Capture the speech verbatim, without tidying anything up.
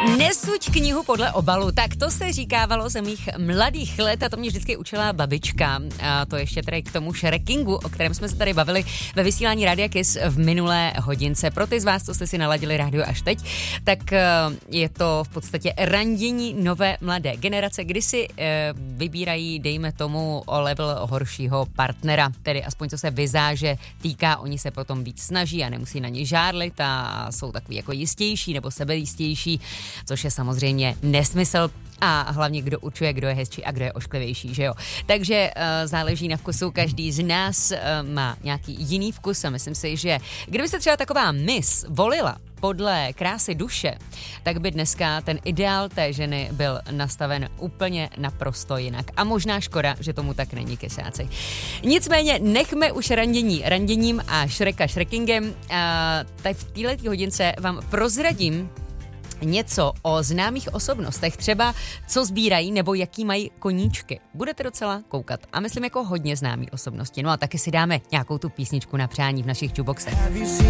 Nesuď knihu podle obalu, tak to se říkávalo ze mých mladých let a to mě vždycky učila babička. A to ještě tedy k tomu Shrekingu, o kterém jsme se tady bavili ve vysílání Rádia Kiss v minulé hodince. Pro ty z vás, co jste si naladili rádio až teď, tak je to v podstatě randění nové mladé generace, kdy si e, vybírají, dejme tomu, o level horšího partnera, tedy aspoň co se vizáže týká, oni se potom víc snaží a nemusí na ně žárlit a jsou takový jako jistější nebo sebejistější, což je samozřejmě nesmysl a hlavně kdo určuje, kdo je hezčí a kdo je ošklivější, že jo. Takže uh, záleží na vkusu, každý z nás uh, má nějaký jiný vkus a myslím si, že kdyby se třeba taková miss volila podle krásy duše, tak by dneska ten ideál té ženy byl nastaven úplně naprosto jinak. A možná škoda, že tomu tak není, kesáci. Nicméně nechme už randění randěním a Shreka Shrekingem. A tak v této hodince vám prozradím něco o známých osobnostech, třeba co sbírají nebo jaký mají koníčky. Budete docela koukat a myslím jako hodně známý osobnosti. No a taky si dáme nějakou tu písničku na přání v našich jukeboxech.